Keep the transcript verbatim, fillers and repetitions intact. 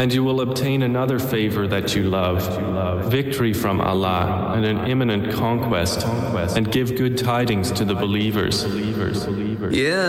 And you will obtain another favor that you love, victory from Allah and an imminent conquest, and give good tidings to the believers. Yeah.